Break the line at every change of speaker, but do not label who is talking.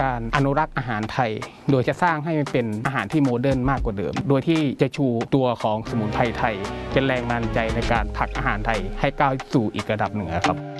การอนุรักษ์อาหารไทยโดยจะสร้างให้มันเป็นอาหารที่โมเดิร์นมากกว่าเดิมโดยที่จะชูตัวของสมุนไพรไทยเป็นแรงบันดาลใจในการผลักอาหารไทยให้ก้าวสู่อีกระดับหนึ่งครับ